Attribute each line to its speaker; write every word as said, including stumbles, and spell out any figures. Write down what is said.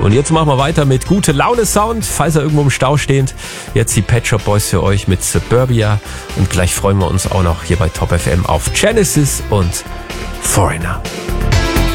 Speaker 1: Und jetzt machen wir weiter mit Gute Laune Sound, falls ihr irgendwo im Stau steht. Jetzt die Pet Shop Boys für euch mit Suburbia. Und gleich freuen wir uns auch noch hier bei Top F M auf Genesis und Foreigner.